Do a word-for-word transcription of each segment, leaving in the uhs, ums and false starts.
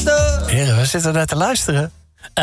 Luister! Heren, we zitten naar te luisteren. Uh,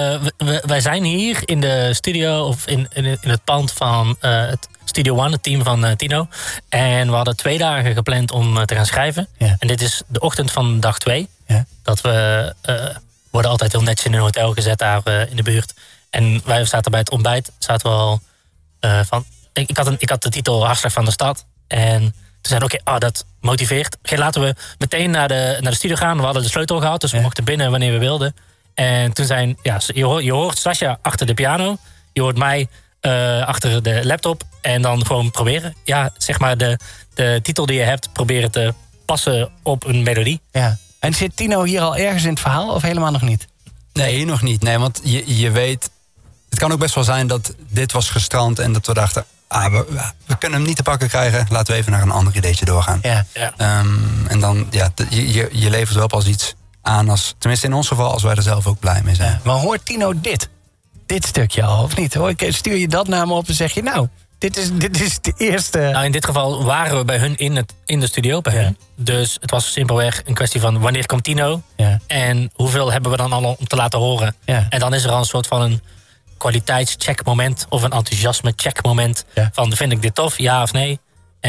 we, wij zijn hier in de studio, of in, in, in het pand van uh, het Studio One, het team van uh, Tino. En we hadden twee dagen gepland om uh, te gaan schrijven. Ja. En dit is de ochtend van dag twee. Ja. Dat we uh, worden altijd heel netjes in een hotel gezet daar uh, in de buurt. En wij zaten bij het ontbijt, zaten we al uh, van... Ik, ik, had een, ik had de titel Hartslag van de Stad. En toen zeiden we, oké, okay, oh, dat motiveert. Oké, okay, laten we meteen naar de, naar de studio gaan. We hadden de sleutel gehad, dus we ja. mochten binnen wanneer we wilden. En toen zijn, ja, je hoort, je hoort Sascha achter de piano. Je hoort mij uh, achter de laptop. En dan gewoon proberen. Ja, zeg maar de, de titel die je hebt, proberen te passen op een melodie. Ja. En zit Tino hier al ergens in het verhaal of helemaal nog niet? Nee, hier nog niet. Nee, want je, je weet... Het kan ook best wel zijn dat dit was gestrand en dat we dachten... Ah, we, we kunnen hem niet te pakken krijgen. Laten we even naar een ander ideetje doorgaan. Ja. Ja. Um, en dan, ja, je, je, je levert wel pas iets aan als... Tenminste in ons geval, als wij er zelf ook blij mee zijn. Ja, maar hoort Tino dit? Dit stukje al, of niet? Hoor, stuur je dat naar me op en zeg je... Nou, dit is, dit is de eerste... Nou, in dit geval waren we bij hun in, het, in de studio, bij ja. hun. Dus het was simpelweg een kwestie van wanneer komt Tino? Ja. En hoeveel hebben we dan al om te laten horen? Ja. En dan is er al een soort van een kwaliteitscheckmoment of een enthousiasme checkmoment. Ja. Van, vind ik dit tof, ja of nee?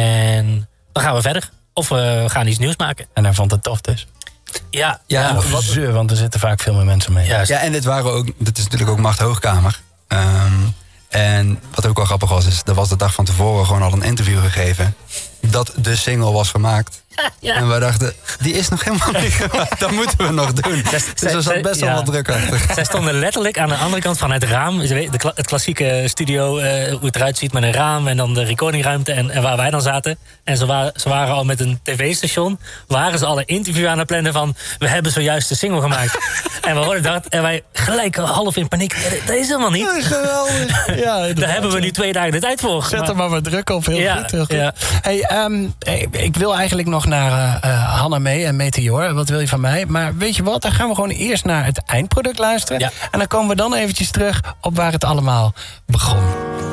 En dan gaan we verder. Of we gaan iets nieuws maken. En hij vond het tof dus. Ja, ja, ja wat ze, want er zitten vaak veel meer mensen mee. Ja, ja, en dit waren ook, dit is natuurlijk ook Macht Hoogkamer. Um, en wat ook wel grappig was, is er was de dag van tevoren gewoon al een interview gegeven dat de single was gemaakt. Ja. En wij dachten, die is nog helemaal niet gemaakt. Dat moeten we nog doen. Zij, dus er zat best wel ja. wat druk achter. Zij stonden letterlijk aan de andere kant van het raam. De, het klassieke studio, uh, hoe het eruit ziet met een raam en dan de recordingruimte en, en waar wij dan zaten. En ze waren, ze waren al met een tv-station, waren ze al een interview aan het plannen van, we hebben zojuist de single gemaakt. En we hoorden dat en wij gelijk half in paniek. Dat is helemaal niet. Dat is geweldig. Ja, daar hebben we nu twee dagen de tijd voor. Zet er maar wat druk op. Heel ja, goed. Heel goed. Ja. Hey, um, ik wil eigenlijk nog naar uh, Hanna Mee en Meteor. Wat wil je van mij? Maar weet je wat? Dan gaan we gewoon eerst naar het eindproduct luisteren. Ja. En dan komen we dan eventjes terug op waar het allemaal begon.